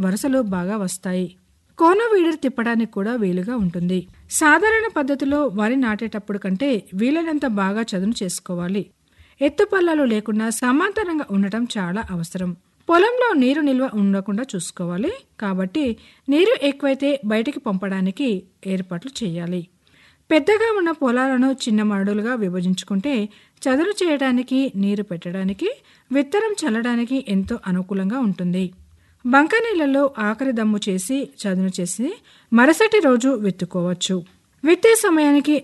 వరుసలు బాగా వస్తాయి. కోనో వీడర్ తిప్పడానికి కూడా వీలుగా ఉంటుంది. సాధారణ పద్ధతిలో వరి నాటేటప్పుడు కంటే వీలైనంత బాగా చదును చేసుకోవాలి. ఎత్తుపల్లాలు లేకుండా సమాంతరంగా ఉండటం చాలా అవసరం. పొలంలో నీరు నిల్వ ఉండకుండా చూసుకోవాలి. కాబట్టి నీరు ఎక్కువైతే బయటికి పంపడానికి ఏర్పాట్లు చేయాలి. పెద్దగా ఉన్న పొలాలను చిన్న మడులుగా విభజించుకుంటే చదును చేయడానికి, నీరు పెట్టడానికి, విత్తనం చల్లడానికి ఎంతో అనుకూలంగా ఉంటుంది. బంక నీళ్లలో ఆఖరి దమ్ము చేసి చదును చేసి మరుసటి రోజు విత్తుకోవచ్చు. విత్తే సమయానికి